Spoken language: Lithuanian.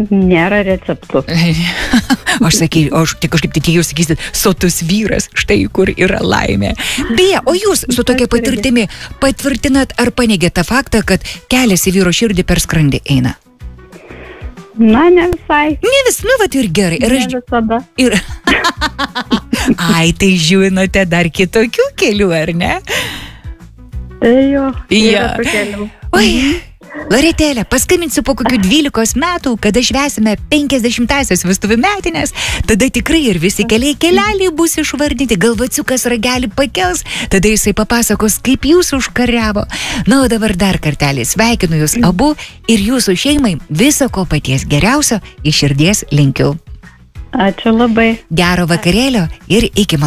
Nėra receptų. Aš kažkaip tikėjau, sakysit, sotus vyras, štai kur yra laimė. Beje, o jūs su tokia patirtimi patvirtinat ar paneigėt tą faktą, kad kelias į vyro širdį per skrandį eina? Na, ne visai. Vat ir gerai. Ne visada. Ai, tai žinote dar kitokių kelių, ar ne? Tai jo, yra tų kelių. Oi, Loretėlė, paskambinsiu po kokių 12 metų, kada švęsime 50-asias vestuvių metinės, tada tikrai ir visi keliai bus išvardinti, galvaciukas ragelį pakels, tada jisai papasakos, kaip jūs užkariavo. Na, o dabar dar kartelį sveikinu jūs abu ir jūsų šeimai viso ko paties geriausio iš širdies linkiu. Ačiū labai. Gero vakarėlio ir iki